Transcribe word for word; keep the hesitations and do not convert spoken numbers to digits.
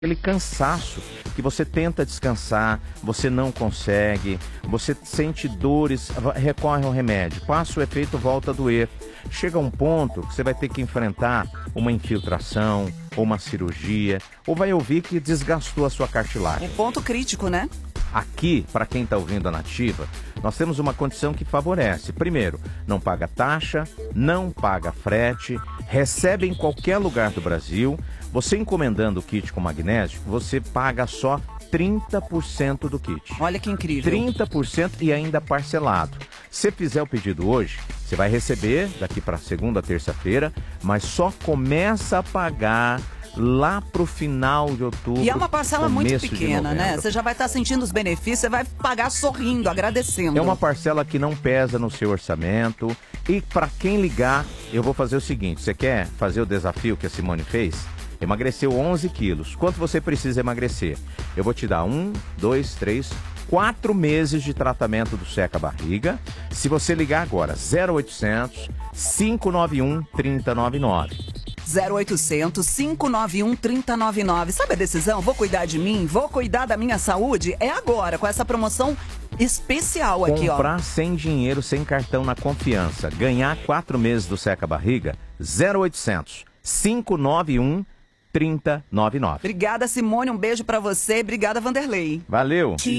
aquele cansaço que você tenta descansar, você não consegue, você sente dores, recorre ao remédio, passa o efeito, volta a doer. Chega um ponto que você vai ter que enfrentar uma infiltração, ou uma cirurgia, ou vai ouvir que desgastou a sua cartilagem. Um ponto crítico, né? Aqui, para quem está ouvindo a Nativa, nós temos uma condição que favorece. Primeiro, não paga taxa, não paga frete, recebe em qualquer lugar do Brasil. Você encomendando o kit com magnésio, você paga só trinta por cento do kit. Olha que incrível. trinta por cento e ainda parcelado. Se fizer o pedido hoje, você vai receber daqui para segunda, terça-feira, mas só começa a pagar lá pro final de outubro. E é uma parcela muito pequena, né? Você já vai estar sentindo os benefícios, você vai pagar sorrindo, agradecendo. É uma parcela que não pesa no seu orçamento. E para quem ligar, eu vou fazer o seguinte: você quer fazer o desafio que a Simone fez? Emagreceu onze quilos. Quanto você precisa emagrecer? Eu vou te dar um, dois, três, quatro meses de tratamento do seca barriga. Se você ligar agora, zero oitocentos, cinco nove um, três zero nove nove. zero oitocentos, cinco nove um, três zero nove nove. Sabe a decisão? Vou cuidar de mim? Vou cuidar da minha saúde? É agora, com essa promoção especial aqui, ó. Comprar sem dinheiro, sem cartão, na confiança. Ganhar quatro meses do seca barriga. zero oitocentos, cinco nove um, três zero nove nove. Obrigada, Simone. Um beijo pra você. Obrigada, Vanderlei. Valeu.